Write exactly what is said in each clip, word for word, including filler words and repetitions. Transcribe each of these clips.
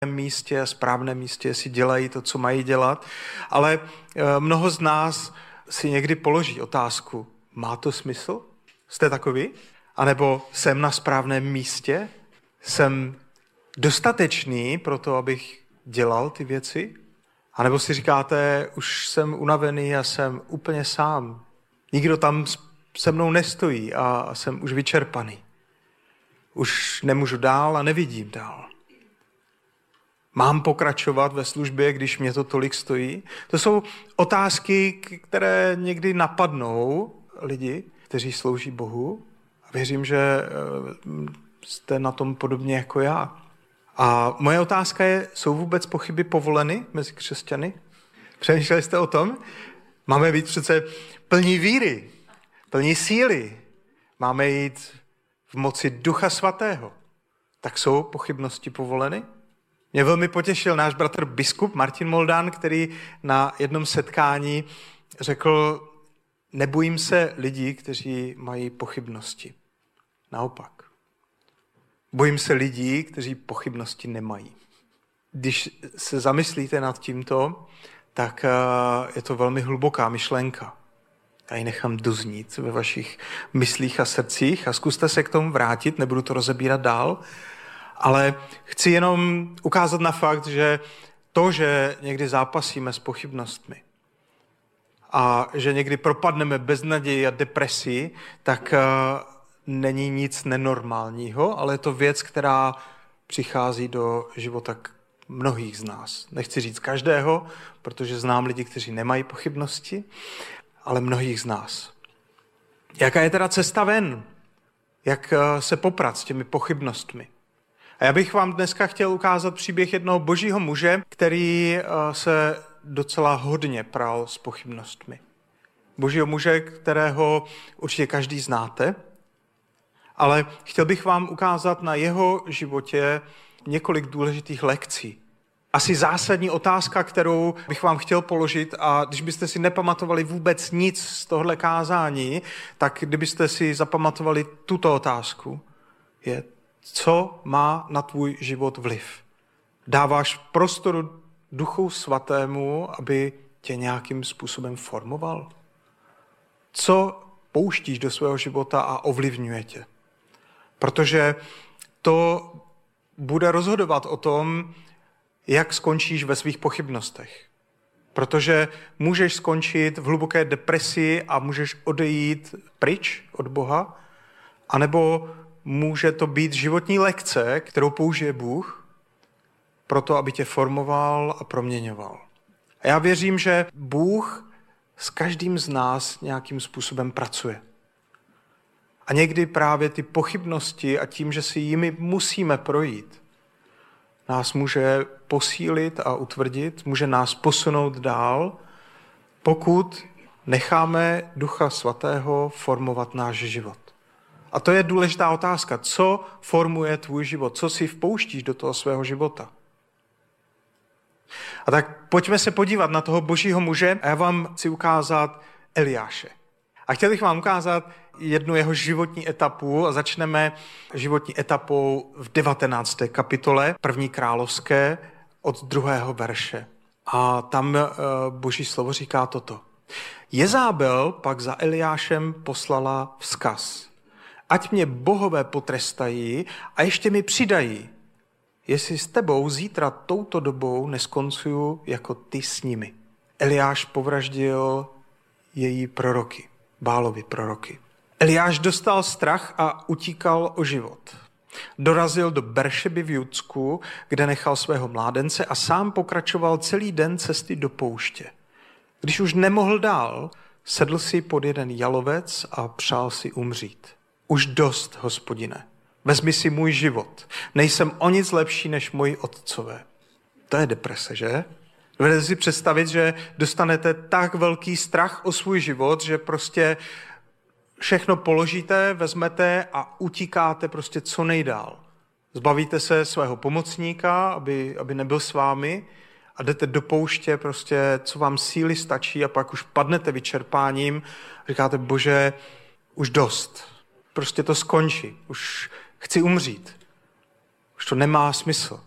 místě, správném místě, si dělají to, co mají dělat, ale mnoho z nás si někdy položí otázku, má to smysl? Jste takový? A nebo jsem na správném místě? Jsem dostatečný pro to, abych dělal ty věci? A nebo si říkáte, už jsem unavený a jsem úplně sám. Nikdo tam se mnou nestojí a jsem už vyčerpaný. Už nemůžu dál a nevidím dál. Mám pokračovat ve službě, když mě to tolik stojí? To jsou otázky, které někdy napadnou lidi, kteří slouží Bohu. A věřím, že jste na tom podobně jako já. A moje otázka je, jsou vůbec pochyby povoleny mezi křesťany? Přemýšleli jste o tom? Máme být přece plní víry, plní síly. Máme jít v moci Ducha Svatého. Tak jsou pochybnosti povoleny? Mě velmi potěšil náš bratr biskup Martin Moldán, který na jednom setkání řekl, nebojím se lidí, kteří mají pochybnosti. Naopak. Bojím se lidí, kteří pochybnosti nemají. Když se zamyslíte nad tímto, tak je to velmi hluboká myšlenka. Já ji nechám doznít ve vašich myslích a srdcích a zkuste se k tomu vrátit, nebudu to rozebírat dál, ale chci jenom ukázat na fakt, že to, že někdy zápasíme s pochybnostmi a že někdy propadneme beznaději a depresii, tak není nic nenormálního, ale je to věc, která přichází do života mnohých z nás. Nechci říct každého, protože znám lidi, kteří nemají pochybnosti, ale mnohých z nás. Jaká je teda cesta ven? Jak se poprat s těmi pochybnostmi? A já bych vám dneska chtěl ukázat příběh jednoho božího muže, který se docela hodně pral s pochybnostmi. Božího muže, kterého určitě každý znáte, ale chtěl bych vám ukázat na jeho životě několik důležitých lekcí. Asi zásadní otázka, kterou bych vám chtěl položit, a když byste si nepamatovali vůbec nic z tohohle kázání, tak kdybyste si zapamatovali tuto otázku, je, co má na tvůj život vliv. Dáváš prostor Duchu Svatému, aby tě nějakým způsobem formoval? Co pouštíš do svého života a ovlivňuje tě? Protože to bude rozhodovat o tom, jak skončíš ve svých pochybnostech. Protože můžeš skončit v hluboké depresi a můžeš odejít pryč od Boha, anebo může to být životní lekce, kterou použije Bůh proto, aby tě formoval a proměňoval. A já věřím, že Bůh s každým z nás nějakým způsobem pracuje. A někdy právě ty pochybnosti a tím, že si jimi musíme projít, nás může posílit a utvrdit, může nás posunout dál, pokud necháme Ducha Svatého formovat náš život. A to je důležitá otázka. Co formuje tvůj život? Co si vpouštíš do toho svého života? A tak pojďme se podívat na toho božího muže a já vám chci ukázat Eliáše. A chtěl bych vám ukázat jednu jeho životní etapu a začneme životní etapou v devatenácté kapitole první královské od druhého verše. A tam boží slovo říká toto. Jezábel pak za Eliášem poslala vzkaz. Ať mě bohové potrestají a ještě mi přidají, jestli s tebou zítra touto dobou neskoncuju jako ty s nimi. Eliáš povraždil její proroky, Bálovi proroky. Eliáš dostal strach a utíkal o život. Dorazil do Beršeby v Judsku, kde nechal svého mládence a sám pokračoval celý den cesty do pouště. Když už nemohl dál, sedl si pod jeden jalovec a přál si umřít. Už dost, Hospodine, vezmi si můj život. Nejsem o nic lepší než moji otcové. To je deprese, že? Dovedete si představit, že dostanete tak velký strach o svůj život, že prostě všechno položíte, vezmete a utíkáte prostě co nejdál. Zbavíte se svého pomocníka, aby, aby nebyl s vámi a jdete do pouště, prostě co vám síly stačí a pak už padnete vyčerpáním. Říkáte, Bože, už dost. Prostě to skončí. Už chci umřít. Už to nemá smysl.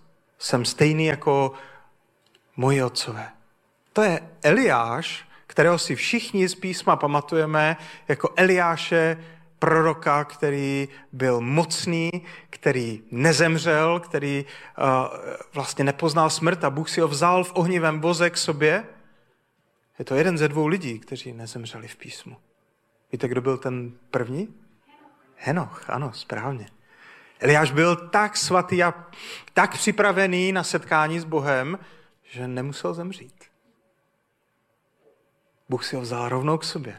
Jsem stejný jako moji otcové. To je Eliáš, kterého si všichni z písma pamatujeme jako Eliáše, proroka, který byl mocný, který nezemřel, který uh, vlastně nepoznal smrt a Bůh si ho vzal v ohnivém voze k sobě. Je to jeden ze dvou lidí, kteří nezemřeli v písmu. Víte, kdo byl ten první? Henoch, ano, správně. Eliáš byl tak svatý a tak připravený na setkání s Bohem, že nemusel zemřít. Bůh si ho vzal rovnou k sobě.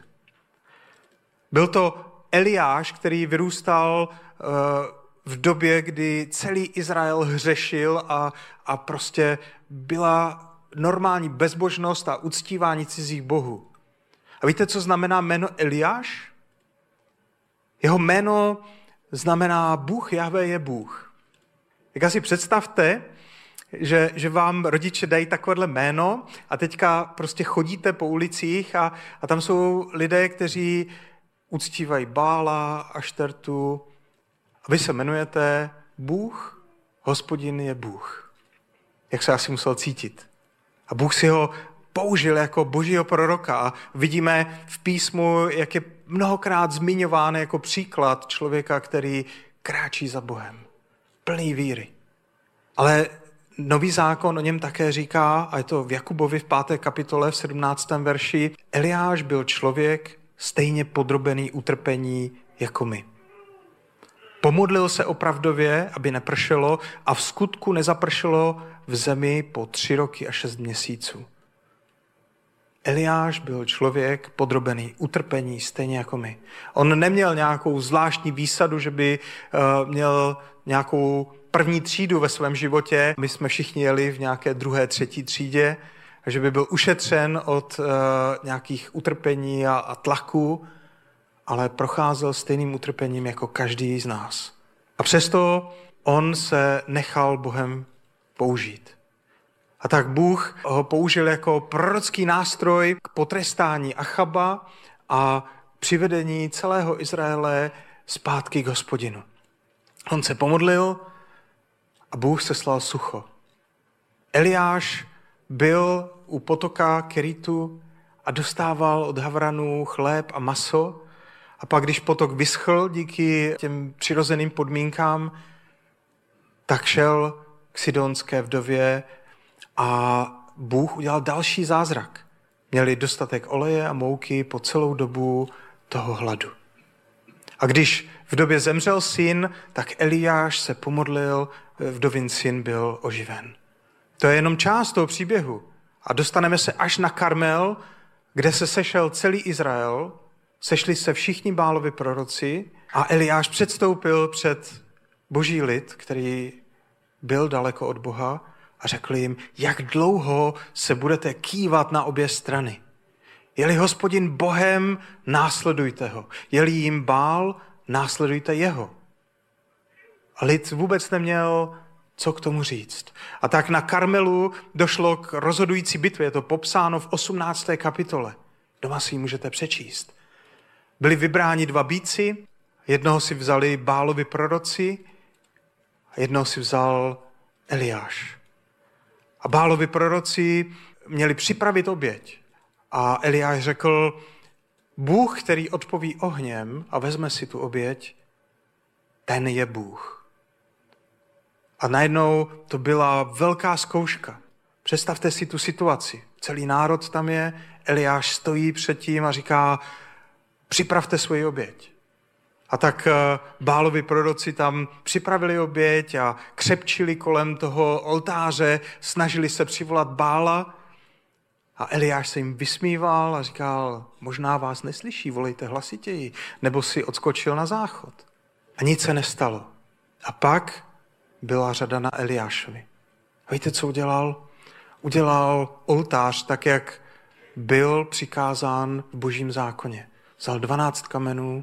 Byl to Eliáš, který vyrůstal uh, v době, kdy celý Izrael hřešil a, a prostě byla normální bezbožnost a uctívání cizích bohů. A víte, co znamená jméno Eliáš? Jeho jméno znamená Bůh, Jahve je Bůh. Tak si představte, že, že vám rodiče dají takovéhle jméno a teďka prostě chodíte po ulicích a, a tam jsou lidé, kteří uctívají Bála, Aštertu. A vy se jmenujete Bůh, Hospodin je Bůh. Jak se asi musel cítit. A Bůh si ho použil jako božího proroka. A vidíme v písmu, jak je mnohokrát zmiňován jako příklad člověka, který kráčí za Bohem. Plný víry. Ale Nový zákon o něm také říká, a je to v Jakubovi v páté kapitole v sedmnáctém verši, Eliáš byl člověk stejně podrobený utrpení jako my. Pomodlil se opravdově, aby nepršelo, a v skutku nezapršelo v zemi po tři roky a šest měsíců. Eliáš byl člověk podrobený utrpení stejně jako my. On neměl nějakou zvláštní výsadu, že by uh, měl nějakou první třídu ve svém životě. My jsme všichni jeli v nějaké druhé, třetí třídě, že by byl ušetřen od uh, nějakých utrpení a, a tlaků, ale procházel stejným utrpením jako každý z nás. A přesto on se nechal Bohem použít. A tak Bůh ho použil jako prorocký nástroj k potrestání Achaba a přivedení celého Izraele zpátky k Hospodinu. On se pomodlil a Bůh seslal sucho. Eliáš byl u potoka Keritu a dostával od Havranů chléb a maso. A pak, když potok vyschl díky těm přirozeným podmínkám, tak šel k sidonské vdově a Bůh udělal další zázrak. Měli dostatek oleje a mouky po celou dobu toho hladu. A když v době zemřel syn, tak Eliáš se pomodlil, vdovin syn byl oživen. To je jenom část toho příběhu. A dostaneme se až na Karmel, kde se sešel celý Izrael, sešli se všichni Bálovi proroci a Eliáš předstoupil před boží lid, který byl daleko od Boha, a řekl jim, jak dlouho se budete kývat na obě strany. Je-li Hospodin Bohem, následujte ho. Je-li jim Bál, následujte jeho. A lid vůbec neměl co k tomu říct. A tak na Karmelu došlo k rozhodující bitvě. Je to popsáno v osmnácté kapitole. Doma si ji můžete přečíst. Byli vybráni dva býci, jednoho si vzali Bálovi proroci a jednoho si vzal Eliáš. A Bálovi proroci měli připravit oběť. A Eliáš řekl, Bůh, který odpoví ohněm a vezme si tu oběť, ten je Bůh. A najednou to byla velká zkouška. Představte si tu situaci. Celý národ tam je, Eliáš stojí před tím a říká, připravte svoji oběť. A tak Bálovi proroci tam připravili oběť a křepčili kolem toho oltáře, snažili se přivolat Bála a Eliáš se jim vysmíval a říkal, možná vás neslyší, volejte hlasitěji, nebo si odskočil na záchod. A nic se nestalo. A pak byla řada na Eliášovi. A víte, co udělal? Udělal oltář tak, jak byl přikázán v božím zákoně. Vzal dvanáct kamenů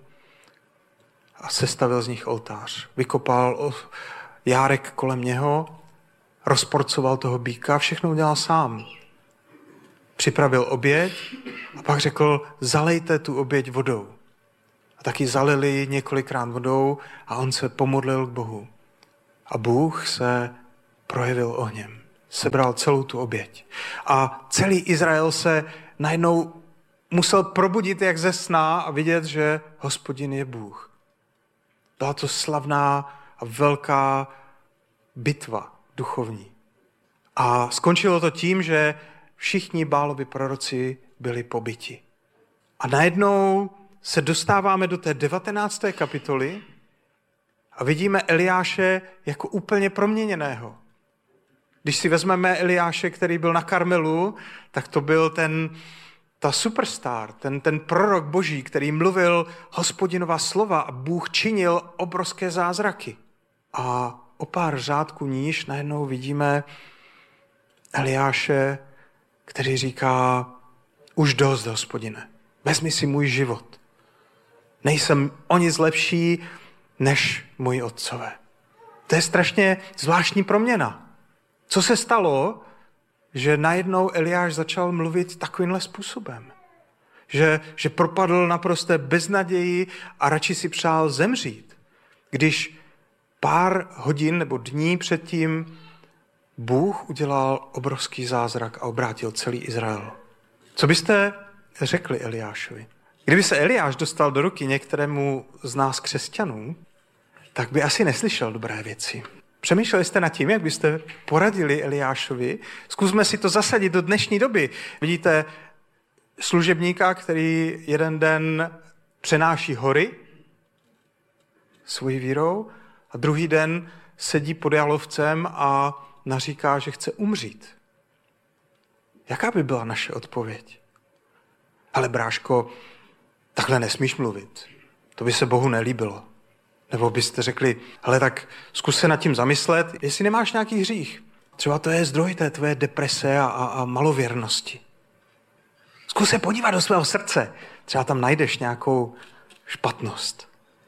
a sestavil z nich oltář. Vykopal járek kolem něho, rozporcoval toho býka, všechno udělal sám. Připravil oběť a pak řekl, zalejte tu oběť vodou. A taky zalili několikrát vodou a on se pomodlil k Bohu. A Bůh se projevil ohněm. Sebral celou tu oběť. A celý Izrael se najednou musel probudit jak ze sna a vidět, že Hospodin je Bůh. Byla to slavná a velká bitva duchovní. A skončilo to tím, že všichni Bálovi proroci byli pobiti. A najednou se dostáváme do té devatenácté kapitoly a vidíme Eliáše jako úplně proměněného. Když si vezmeme Eliáše, který byl na Karmelu, tak to byl ten, ta superstar, ten, ten prorok boží, který mluvil Hospodinova slova a Bůh činil obrovské zázraky. A o pár řádků níž najednou vidíme Eliáše, který říká, už dost, Hospodine, vezmi si můj život. Nejsem o nic lepší než moji otcové. To je strašně zvláštní proměna. Co se stalo, že najednou Eliáš začal mluvit takovýmhle způsobem? Že, že propadl naprosté beznaději a radši si přál zemřít, když pár hodin nebo dní předtím Bůh udělal obrovský zázrak a obrátil celý Izrael. Co byste řekli Eliášovi? Kdyby se Eliáš dostal do ruky některému z nás křesťanů, tak by asi neslyšel dobré věci. Přemýšleli jste nad tím, jak byste poradili Eliášovi? Zkusme si to zasadit do dnešní doby. Vidíte služebníka, který jeden den přenáší hory svojí vírou a druhý den sedí pod jalovcem a naříká, že chce umřít. Jaká by byla naše odpověď? Ale bráško, takhle nesmíš mluvit. To by se Bohu nelíbilo. Nebo byste řekli, hele, tak zkus se nad tím zamyslet, jestli nemáš nějaký hřích. Třeba to je zdroj té tvoje deprese a, a, a malověrnosti. Zkus se podívat do svého srdce. Třeba tam najdeš nějakou špatnost.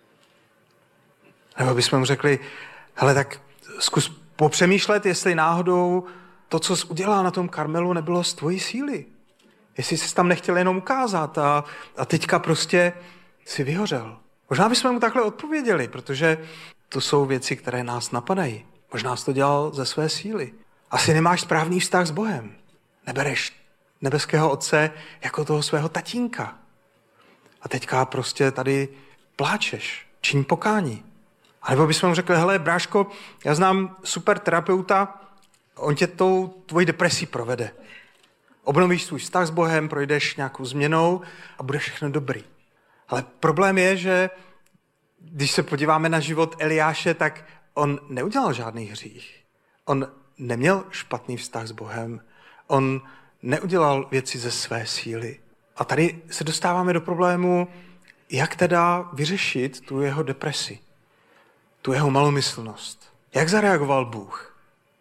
Nebo bychom mu řekli, hele, tak zkus popřemýšlet, jestli náhodou to, co jsi udělal na tom Karmelu, nebylo z tvojí síly. Jestli jsi tam nechtěl jenom ukázat a, a teďka prostě si vyhořel. Možná bychom mu takhle odpověděli, protože to jsou věci, které nás napadají. Možná jsi to dělal ze své síly. Asi nemáš správný vztah s Bohem. Nebereš nebeského Otce jako toho svého tatínka. A teďka prostě tady pláčeš, čiň pokání. A nebo bychom mu řekli, hele, bráško, já znám super terapeuta, on tě tou tvojí depresí provede. Obnovíš svůj vztah s Bohem, projdeš nějakou změnou a bude všechno dobrý. Ale problém je, že když se podíváme na život Eliáše, tak on neudělal žádný hřích. On neměl špatný vztah s Bohem. On neudělal věci ze své síly. A tady se dostáváme do problému, jak teda vyřešit tu jeho depresi, tu jeho malomyslnost. Jak zareagoval Bůh?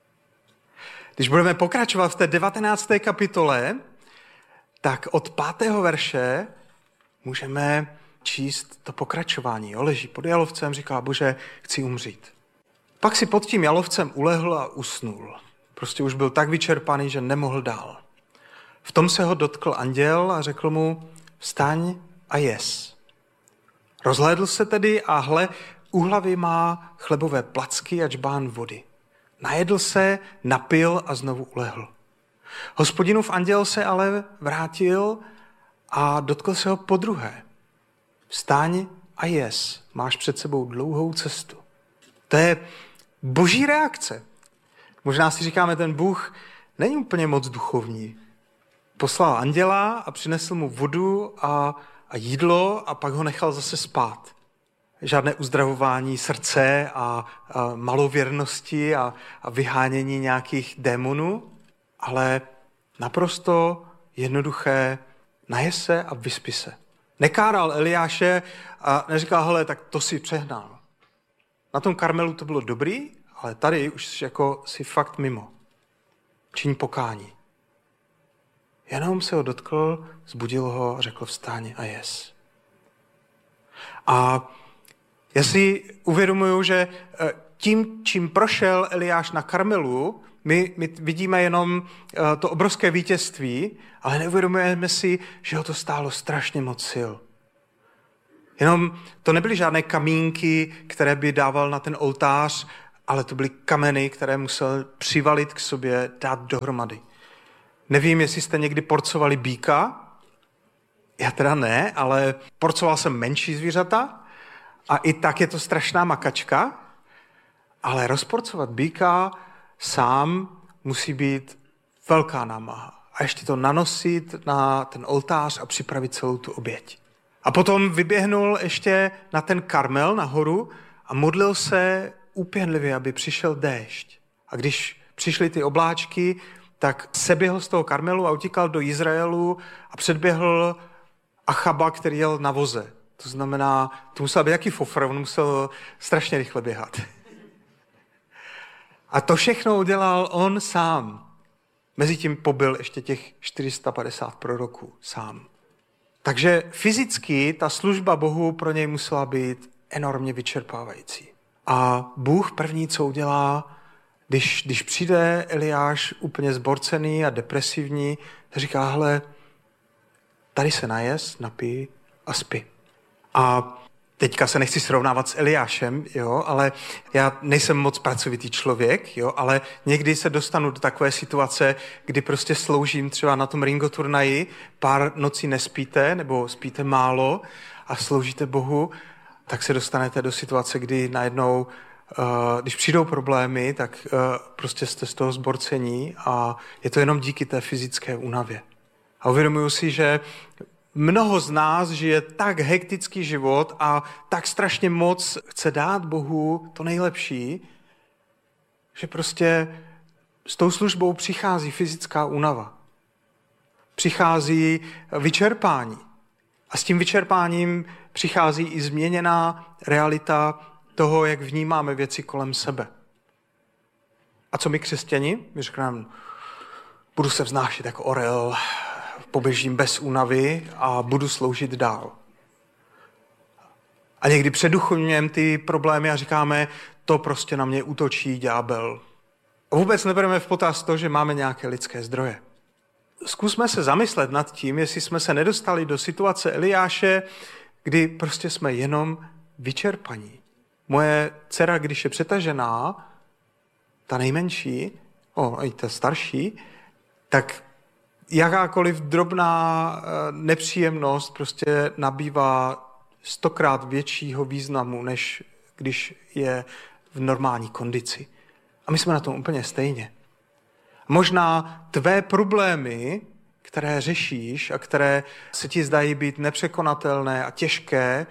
Když budeme pokračovat v té devatenácté kapitole, tak od pátého verše můžeme číst to pokračování. Jo? Leží pod jalovcem, říká, Bože, chci umřít. Pak si pod tím jalovcem ulehl a usnul. Prostě už byl tak vyčerpaný, že nemohl dál. V tom se ho dotkl anděl a řekl mu, vstaň a jes. Rozhlédl se tedy a hle, u hlavy má chlebové placky a džbán vody. Najedl se, napil a znovu ulehl. Hospodinův anděl se ale vrátil a dotkl se ho podruhé. Vstaň a jes, máš před sebou dlouhou cestu. To je boží reakce. Možná si říkáme, ten Bůh není úplně moc duchovní. Poslal anděla a přinesl mu vodu a, a jídlo a pak ho nechal zase spát. Žádné uzdravování srdce a, a malověrnosti a, a vyhánění nějakých démonů, ale naprosto jednoduché najes se a vyspí se. Nekáral Eliáše a neříkal, hele, tak to si přehnal. Na tom Karmelu to bylo dobrý, ale tady už jako si fakt mimo. Čiň pokání. Jenom se ho dotkl, zbudil ho a řekl vstaň a jes. A já si uvědomuju, že tím, čím prošel Eliáš na Karmelu, my, my vidíme jenom to obrovské vítězství, ale neuvědomujeme si, že ho to stálo strašně moc sil. Jenom to nebyly žádné kamínky, které by dával na ten oltář ale to byly kameny, které musel přivalit k sobě, dát dohromady. Nevím, jestli jste někdy porcovali býka, já teda ne, ale porcoval jsem menší zvířata a i tak je to strašná makačka, ale rozporcovat býka sám musí být velká námaha. A ještě to nanosit na ten oltář a připravit celou tu oběť. A potom vyběhnul ještě na ten Karmel nahoru a modlil se úpěnlivě, aby přišel déšť. A když přišly ty obláčky, tak seběhl z toho Karmelu a utíkal do Izraelu a předběhl Achaba, který jel na voze. To znamená, to musel být jaký fofr, on musel strašně rychle běhat. A to všechno udělal on sám. Mezitím pobyl ještě těch čtyři sta padesát proroků sám. Takže fyzicky ta služba Bohu pro něj musela být enormně vyčerpávající. A Bůh první, co udělá, když, když přijde Eliáš úplně zborcený a depresivní, říká, hele, tady se najez, napij a spi. A teďka se nechci srovnávat s Eliášem, jo, ale já nejsem moc pracovitý člověk, jo, ale někdy se dostanu do takové situace, kdy prostě sloužím třeba na tom ringo turnaji, pár nocí nespíte nebo spíte málo a sloužíte Bohu, tak se dostanete do situace, kdy najednou, uh, když přijdou problémy, tak uh, prostě jste z toho zborcení a je to jenom díky té fyzické únavě. A uvědomuji si, že mnoho z nás žije tak hektický život a tak strašně moc chce dát Bohu to nejlepší, že prostě s tou službou přichází fyzická únava. Přichází vyčerpání. A s tím vyčerpáním přichází i změněná realita toho, jak vnímáme věci kolem sebe. A co my křesťani? My řekneme, budu se vznášet jako orel, poběžím bez únavy a budu sloužit dál. A někdy předuchovňujeme ty problémy a říkáme, to prostě na mě útočí ďábel. A vůbec nebereme v potaz to, že máme nějaké lidské zdroje. Zkusme se zamyslet nad tím, jestli jsme se nedostali do situace Eliáše, kdy prostě jsme jenom vyčerpaní. Moje dcera, když je přetažená, ta nejmenší, o, i ta starší, tak jakákoliv drobná nepříjemnost prostě nabývá stokrát většího významu, než když je v normální kondici. A my jsme na tom úplně stejně. Možná tvé problémy, které řešíš a které se ti zdají být nepřekonatelné a těžké,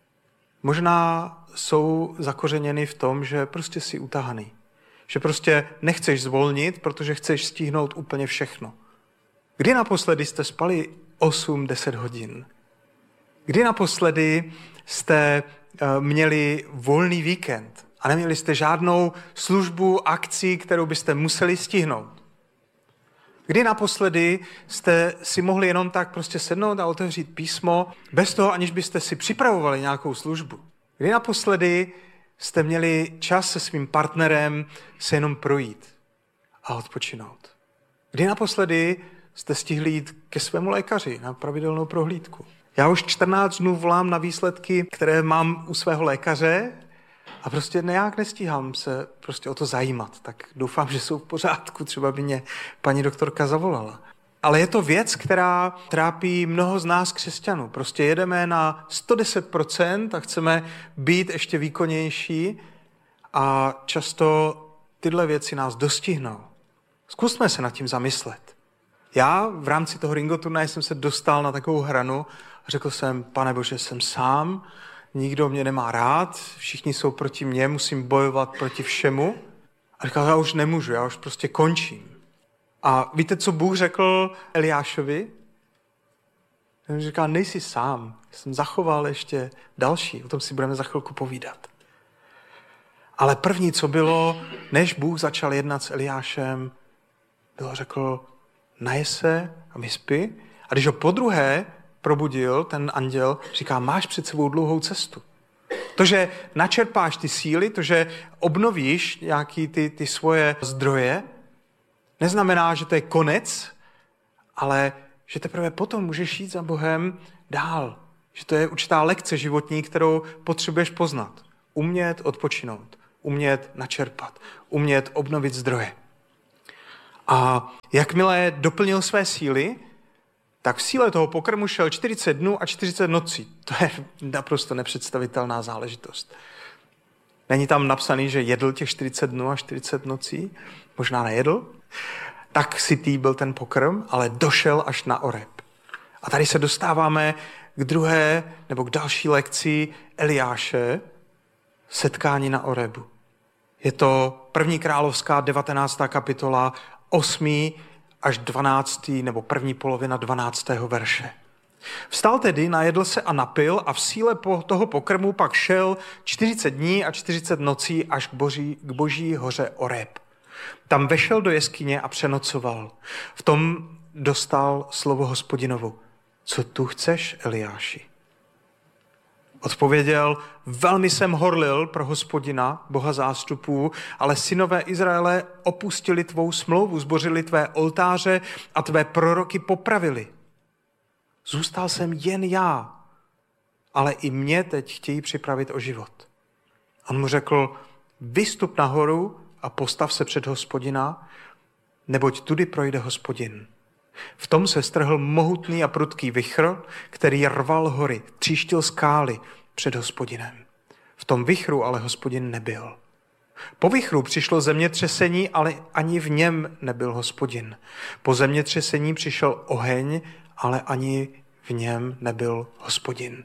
možná jsou zakořeněny v tom, že prostě jsi utahaný. Že prostě nechceš zvolnit, protože chceš stihnout úplně všechno. Kdy naposledy jste spali osm deset hodin? Kdy naposledy jste měli volný víkend a neměli jste žádnou službu, akci, kterou byste museli stihnout? Kdy naposledy jste si mohli jenom tak prostě sednout a otevřít písmo, bez toho, aniž byste si připravovali nějakou službu? Kdy naposledy jste měli čas se svým partnerem se jenom projít a odpočinout? Kdy naposledy jste stihli jít ke svému lékaři na pravidelnou prohlídku? Já už čtrnáct dnů volám na výsledky, které mám u svého lékaře a prostě nějak nestíhám se prostě o to zajímat. Tak doufám, že jsou v pořádku, třeba by mě paní doktorka zavolala. Ale je to věc, která trápí mnoho z nás křesťanů. Prostě jedeme na sto deset procent a chceme být ještě výkonnější a často tyhle věci nás dostihnou. Zkusme se nad tím zamyslet. Já v rámci toho ringo turnaje jsem se dostal na takovou hranu a řekl jsem, Pane Bože, jsem sám, nikdo mě nemá rád, všichni jsou proti mně, musím bojovat proti všemu. A říkal, já už nemůžu, já už prostě končím. A víte, co Bůh řekl Eliášovi? On říká, nejsi sám, jsem zachoval ještě další, o tom si budeme za chvilku povídat. Ale první, co bylo, než Bůh začal jednat s Eliášem, bylo řekl, najes se a vyspí. A když ho podruhé probudil ten anděl, říká, máš před sebou dlouhou cestu. To, že načerpáš ty síly, to, že obnovíš nějaký ty, ty svoje zdroje, neznamená, že to je konec, ale že teprve potom můžeš jít za Bohem dál. Že to je určitá lekce životní, kterou potřebuješ poznat. Umět odpočinout. umět načerpat, umět obnovit zdroje. A jakmile doplnil své síly, tak v síle toho pokrmu šel čtyřicet dnů a čtyřicet nocí. To je naprosto nepředstavitelná záležitost. Není tam napsaný, že jedl těch čtyřicet dnů a čtyřicet nocí, možná nejedl, tak sytý byl ten pokrm, ale došel až na Oreb. A tady se dostáváme k druhé nebo k další lekci Eliáše, setkání na Orebu. Je to první královská devatenáctá kapitola, osmý až dvanáctý nebo první polovina dvanáctého verše. Vstal tedy, najedl se a napil a v síle po toho pokrmu pak šel čtyřicet dní a čtyřicet nocí až k boží, k boží hoře Oreb. Tam vešel do jeskyně a přenocoval. V tom dostal slovo Hospodinovu. Co tu chceš, Eliáši? Odpověděl, velmi jsem horlil pro Hospodina, Boha zástupů, ale synové Izraele opustili tvou smlouvu, zbořili tvé oltáře a tvé proroky popravili. Zůstal jsem jen já, ale i mě teď chtějí připravit o život. On mu řekl, vystup nahoru a postav se před Hospodina, neboť tudy projde Hospodin. V tom se strhl mohutný a prudký vichr, který rval hory, tříštil skály před Hospodinem. V tom vichru ale Hospodin nebyl. Po vichru přišlo zemětřesení, ale ani v něm nebyl Hospodin. Po zemětřesení přišel oheň, ale ani v něm nebyl Hospodin.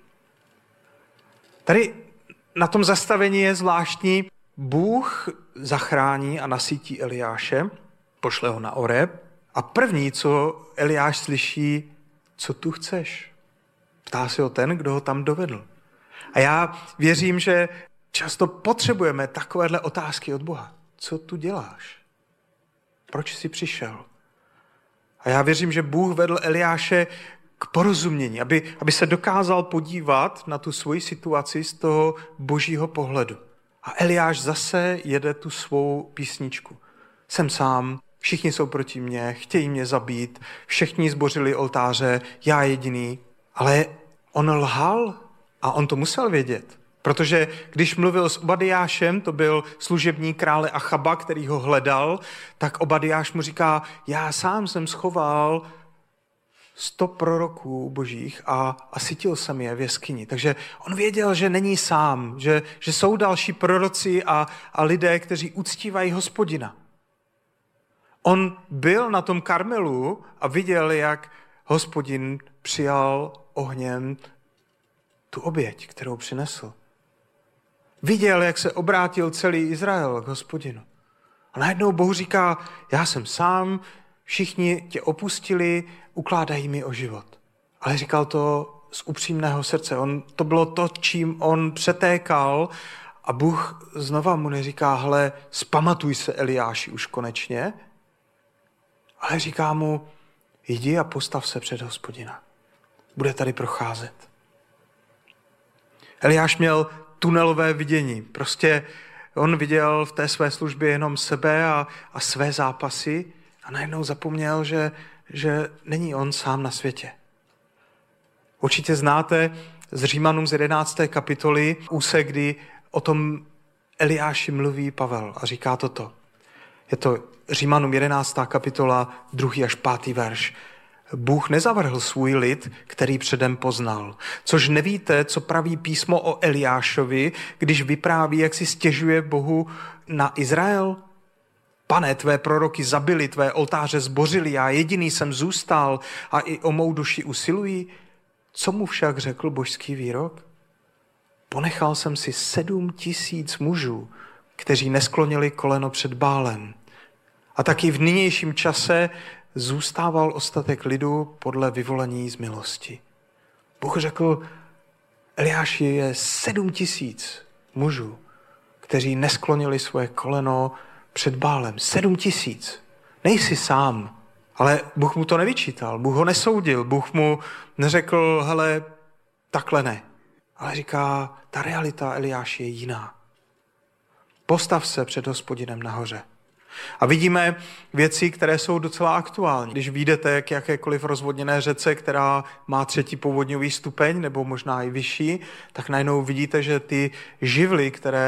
Tady na tom zastavení je zvláštní. Bůh zachrání a nasytí Eliáše, pošle ho na Oreb a první, co Eliáš slyší, co tu chceš? Ptá se ho ten, kdo ho tam dovedl. A já věřím, že často potřebujeme takovéhle otázky od Boha. Co tu děláš? Proč jsi přišel? A já věřím, že Bůh vedl Eliáše k porozumění, aby, aby se dokázal podívat na tu svoji situaci z toho božího pohledu. A Eliáš zase jede tu svou písničku. Jsem sám, všichni jsou proti mně, chtějí mě zabít, všichni zbořili oltáře, já jediný. Ale on lhal a on to musel vědět. Protože když mluvil s Obadiášem, to byl služebník krále Achaba, který ho hledal, tak Obadiáš mu říká, já sám jsem schoval sto proroků božích a, a sytil jsem je v jeskyni. Takže on věděl, že není sám, že, že jsou další proroci a, a lidé, kteří uctívají Hospodina. On byl na tom Karmelu a viděl, jak Hospodin přijal ohněm tu oběť, kterou přinesl. Viděl, jak se obrátil celý Izrael k Hospodinu. A najednou Bůh říká, já jsem sám, všichni tě opustili, ukládají mi o život. Ale říkal to z upřímného srdce. On, to bylo to, čím on přetékal a Bůh znova mu neříká, hele, zpamatuj se, Eliáši, už konečně, ale říká mu, jdi a postav se před Hospodina. Bude tady procházet. Eliáš měl tunelové vidění. Prostě on viděl v té své službě jenom sebe a, a své zápasy a najednou zapomněl, že, že není on sám na světě. Určitě znáte z Římanům z jedenácté kapitoly úsek, kdy o tom Eliáši mluví Pavel a říká toto. Je to Římanům jedenáctá kapitola, druhý až pátý verš. Bůh nezavrhl svůj lid, který předem poznal. Což nevíte, co praví písmo o Eliášovi, když vypráví, jak si stěžuje Bohu na Izrael? Pane, tvé proroky zabili, tvé oltáře zbořili, já jediný jsem zůstal a i o mou duši usilují. Co mu však řekl božský výrok? Ponechal jsem si sedm tisíc mužů, kteří nesklonili koleno před Bálem. A taky v nynějším čase zůstával ostatek lidu podle vyvolení z milosti. Bůh řekl, Eliáši je sedm tisíc mužů, kteří nesklonili svoje koleno před Bálem. Sedm tisíc. Nejsi sám. Ale Bůh mu to nevyčítal, Bůh ho nesoudil, Bůh mu neřekl, hele, takhle ne. Ale říká, ta realita, Eliáši, je jiná. Postav se před Hospodinem nahoře. A vidíme věci, které jsou docela aktuální. Když vyjdete k jakékoliv rozvodněné řece, která má třetí povodňový stupeň, nebo možná i vyšší, tak najednou vidíte, že ty živly, které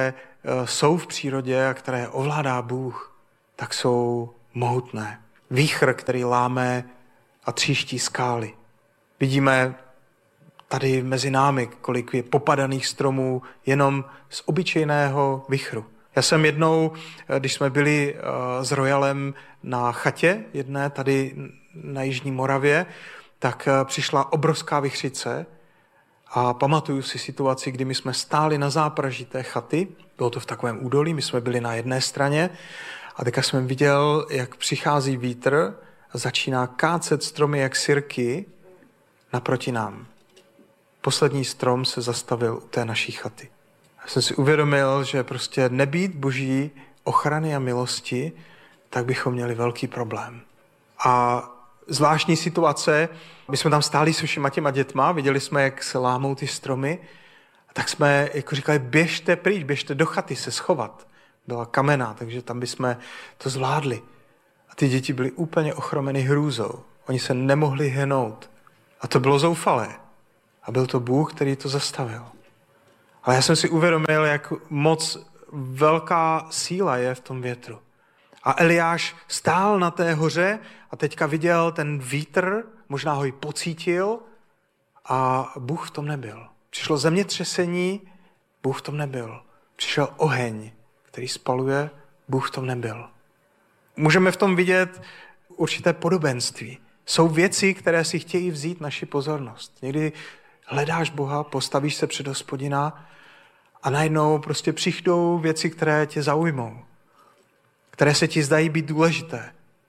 jsou v přírodě a které ovládá Bůh, tak jsou mohutné. Výchr, který láme a tříští skály. Vidíme tady mezi námi, kolik je popadaných stromů jenom z obyčejného vichru. Já jsem jednou, když jsme byli s Royalem na chatě jedné tady na Jižní Moravě, tak přišla obrovská vichřice a pamatuju si situaci, kdy my jsme stáli na zápraží té chaty, bylo to v takovém údolí, my jsme byli na jedné straně a teďka jsem viděl, jak přichází vítr a začíná kácet stromy jak sirky naproti nám. Poslední strom se zastavil u té naší chaty. Já jsem si uvědomil, že prostě nebýt Boží ochrany a milosti, tak bychom měli velký problém. A zvláštní situace, my jsme tam stáli se všema těma dětma, viděli jsme, jak se lámou ty stromy, a tak jsme jako říkali, běžte pryč, běžte do chaty se schovat. Byla kamenná, takže tam bychom to zvládli. A ty děti byly úplně ochromeny hrůzou. Oni se nemohli hnout. A to bylo zoufalé. A byl to Bůh, který to zastavil. Ale já jsem si uvědomil, jak moc velká síla je v tom větru. A Eliáš stál na té hoře a teďka viděl ten vítr, možná ho i pocítil a Bůh v tom nebyl. Přišlo zemětřesení, Bůh v tom nebyl. Přišel oheň, který spaluje, Bůh v tom nebyl. Můžeme v tom vidět určité podobenství. Jsou věci, které si chtějí vzít naši pozornost. Někdy hledáš Boha, postavíš se před Hospodina a najednou prostě přijdou věci, které tě zaujmou, které se ti zdají být důležité.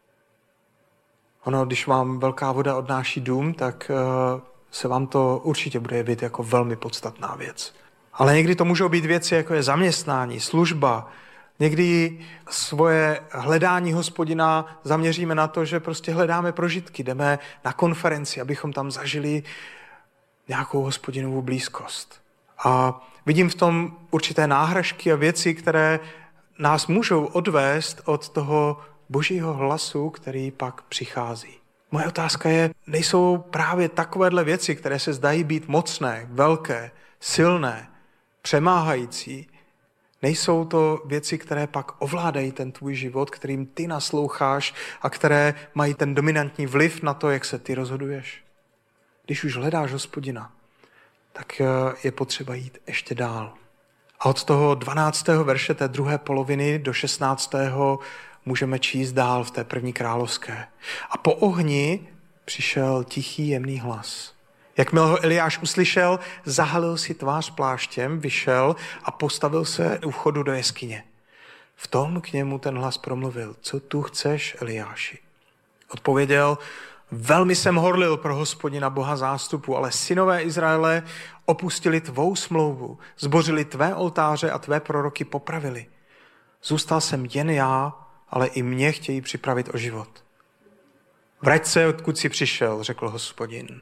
Ono, když vám velká voda odnáší dům, tak uh, se vám to určitě bude jevit jako velmi podstatná věc. Ale někdy to můžou být věci, jako je zaměstnání, služba. Někdy svoje hledání Hospodina zaměříme na to, že prostě hledáme prožitky, jdeme na konferenci, abychom tam zažili nějakou Hospodinovu blízkost. A vidím v tom určité náhražky a věci, které nás můžou odvést od toho Božího hlasu, který pak přichází. Moje otázka je, nejsou právě takovéhle věci, které se zdají být mocné, velké, silné, přemáhající, nejsou to věci, které pak ovládají ten tvůj život, kterým ty nasloucháš a které mají ten dominantní vliv na to, jak se ty rozhoduješ? Když už hledáš Hospodina, tak je potřeba jít ještě dál. A od toho dvanáctého verše té druhé poloviny do šestnáctého můžeme číst dál v té první královské. A po ohni přišel tichý jemný hlas. Jakmile ho Eliáš uslyšel, zahalil si tvář pláštěm, vyšel a postavil se u vchodu do jeskyně. V tom k němu ten hlas promluvil. Co tu chceš, Eliáši? Odpověděl, velmi jsem horlil pro Hospodina Boha zástupu, ale synové Izraele opustili tvou smlouvu, zbořili tvé oltáře a tvé proroky popravili. Zůstal jsem jen já, ale i mě chtějí připravit o život. Vrať se, odkud jsi přišel, řekl Hospodin.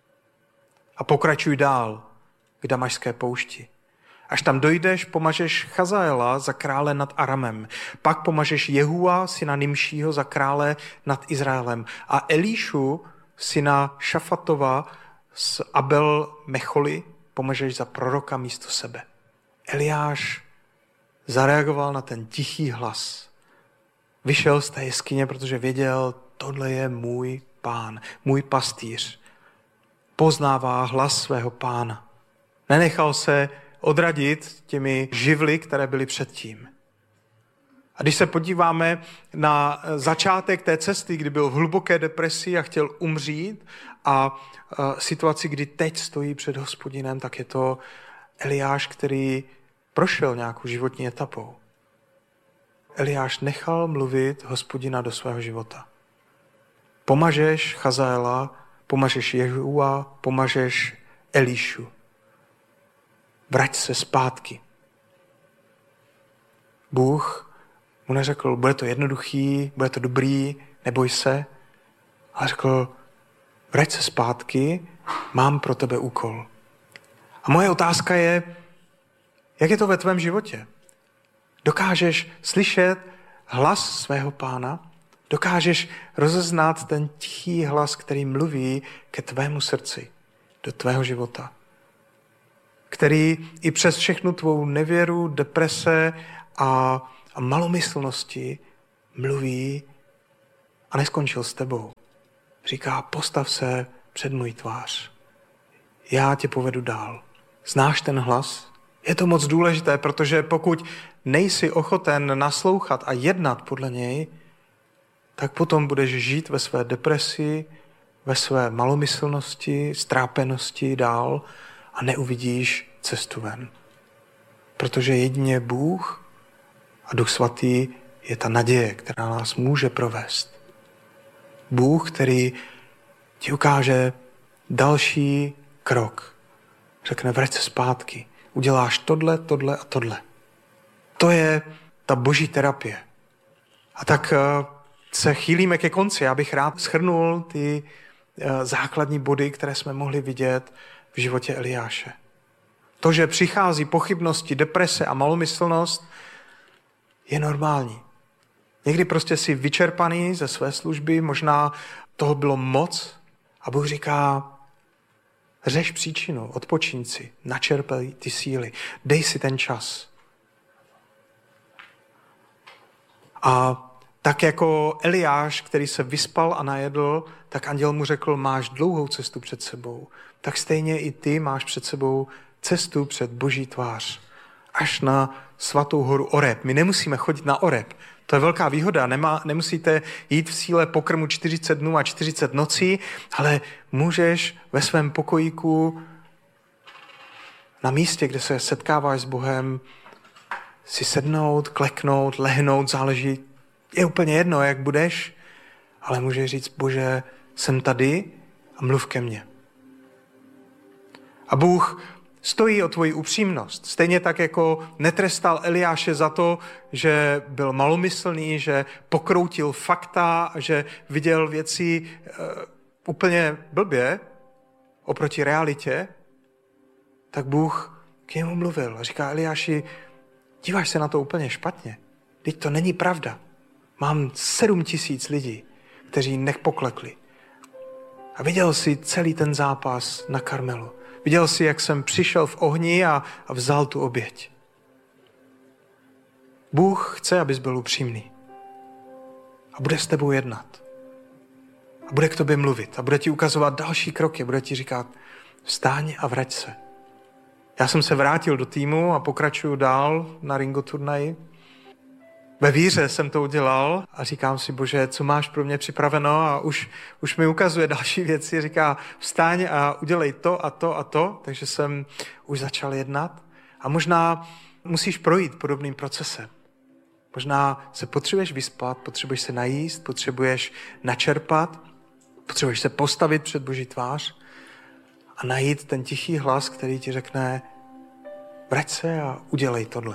A pokračuj dál k Damašské poušti. Až tam dojdeš, pomažeš Chazaela za krále nad Aramem. Pak pomažeš Jehua, syna Nimšího, za krále nad Izraelem. A Elíšu, syna Šafatova z Abel Mecholi, pomažeš za proroka místo sebe. Eliáš zareagoval na ten tichý hlas. Vyšel z té jeskyně, protože věděl, tohle je můj pán, můj pastýř. Poznává hlas svého pána. Nenechal se odradit těmi živly, které byly předtím. A když se podíváme na začátek té cesty, kdy byl v hluboké depresi a chtěl umřít a situaci, kdy teď stojí před Hospodinem, tak je to Eliáš, který prošel nějakou životní etapou. Eliáš nechal mluvit Hospodina do svého života. Pomažeš Chazaela, pomažeš Jehua, pomažeš Elíšu. Vrať se zpátky. Bůh mu neřekl, bude to jednoduchý, bude to dobrý, neboj se, ale řekl, vrať se zpátky, mám pro tebe úkol. A moje otázka je, jak je to ve tvém životě? Dokážeš slyšet hlas svého pána? Dokážeš rozeznat ten tichý hlas, který mluví ke tvému srdci, do tvého života? který i přes všechnu tvou nevěru, deprese a, a malomyslnosti mluví a neskončil s tebou. Říká, postav se před můj tvář. Já tě povedu dál. Znáš ten hlas? Je to moc důležité, protože pokud nejsi ochoten naslouchat a jednat podle něj, tak potom budeš žít ve své depresi, ve své malomyslnosti, strápenosti dál a neuvidíš cestu ven. Protože jedině Bůh a Duch Svatý je ta naděje, která nás může provést. Bůh, který ti ukáže další krok. Řekne, vrať se zpátky. Uděláš tohle, tohle a tohle. To je ta boží terapie. A tak se chýlíme ke konci. Já bych rád shrnul ty základní body, které jsme mohli vidět v životě Eliáše. To, že přichází pochybnosti, deprese a malomyslnost, je normální. Někdy prostě jsi vyčerpaný ze své služby, možná toho bylo moc a Bůh říká, řeš příčinu, odpočiň si, načerpej ty síly, dej si ten čas. A tak jako Eliáš, který se vyspal a najedl, tak anděl mu řekl, máš dlouhou cestu před sebou. Tak stejně i ty máš před sebou cestu před Boží tvář. Až na svatou horu Oreb. My nemusíme chodit na Oreb. To je velká výhoda. Nemá, nemusíte jít v síle pokrmu čtyřicet dnů a čtyřicet nocí, ale můžeš ve svém pokojíku na místě, kde se setkáváš s Bohem, si sednout, kleknout, lehnout, záleží. Je úplně jedno, jak budeš, ale můžeš říct, Bože, jsem tady a mluv ke mně. A Bůh stojí o tvoji upřímnost. Stejně tak, jako netrestal Eliáše za to, že byl malomyslný, že pokroutil fakta, že viděl věci uh, úplně blbě oproti realitě, tak Bůh k němu mluvil. A říká Eliáši, díváš se na to úplně špatně. Vždyť to není pravda. Mám sedm tisíc lidí, kteří nepoklekli. A viděl jsi celý ten zápas na Karmelu. Viděl jsi, jak jsem přišel v ohni a, a vzal tu oběť. Bůh chce, abys byl upřímný. A bude s tebou jednat. A bude k tobě mluvit. A bude ti ukazovat další kroky. Bude ti říkat, vstáň a vrať se. Já jsem se vrátil do týmu a pokračuju dál na ringo turnaji. Ve víře jsem to udělal a říkám si, Bože, co máš pro mě připraveno, a už, už mi ukazuje další věci, říká, vstáň a udělej to a to a to, takže jsem už začal jednat. A možná musíš projít podobným procesem. Možná se potřebuješ vyspat, potřebuješ se najíst, potřebuješ načerpat, potřebuješ se postavit před Boží tvář a najít ten tichý hlas, který ti řekne, vrať se a udělej tohle.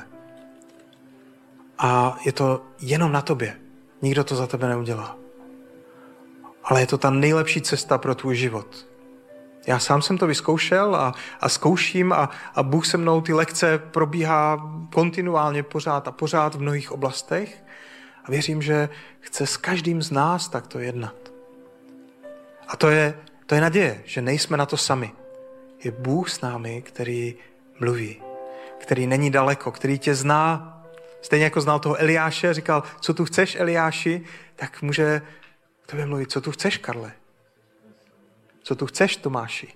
A je to jenom na tobě. Nikdo to za tebe neudělá. Ale je to ta nejlepší cesta pro tvůj život. Já sám jsem to vyzkoušel a, a zkouším a, a Bůh se mnou ty lekce probíhá kontinuálně pořád a pořád v mnohých oblastech a věřím, že chce s každým z nás takto jednat. A to je, to je naděje, že nejsme na to sami. Je Bůh s námi, který mluví, který není daleko, který tě zná. Stejně jako znal toho Eliáše, říkal, co tu chceš, Eliáši, tak může k tobě mluvit, co tu chceš, Karle? Co tu chceš, Tomáši?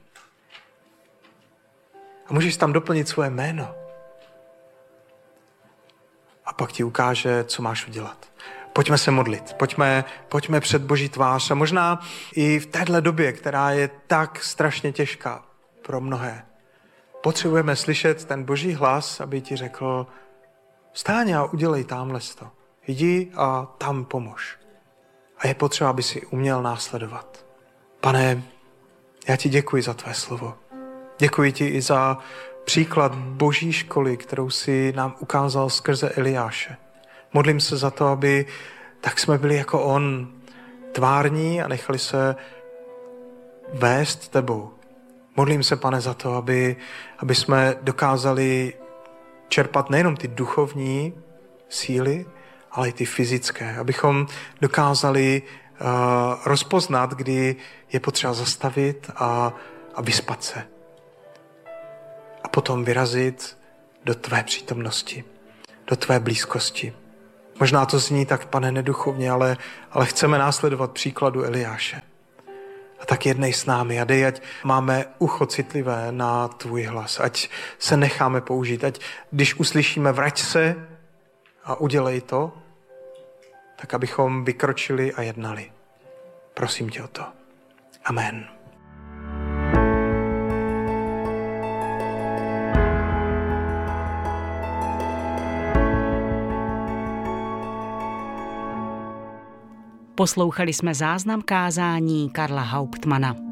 A můžeš tam doplnit svoje jméno. A pak ti ukáže, co máš udělat. Pojďme se modlit, pojďme, pojďme před Boží tvář a možná i v téhle době, která je tak strašně těžká pro mnohé. Potřebujeme slyšet ten Boží hlas, aby ti řekl, vstáň a udělej tamhle to. Jdi a tam pomož. A je potřeba, aby si uměl následovat. Pane, já ti děkuji za tvé slovo. Děkuji ti i za příklad Boží školy, kterou si nám ukázal skrze Eliáše. Modlím se za to, aby tak jsme byli jako on, tvární a nechali se vést tebou. Modlím se, Pane, za to, aby, aby jsme dokázali čerpat nejenom ty duchovní síly, ale i ty fyzické. Abychom dokázali uh, rozpoznat, kdy je potřeba zastavit a, a vyspat se. a potom vyrazit do tvé přítomnosti, do tvé blízkosti. Možná to zní tak, Pane, neduchovně, ale, ale chceme následovat příkladu Eliáše. A tak jednej s námi a dej, ať máme ucho citlivé na tvůj hlas, ať se necháme použít, ať když uslyšíme vrať se a udělej to, tak abychom vykročili a jednali. Prosím tě o to. Amen. Poslouchali jsme záznam kázání Karla Hauptmana.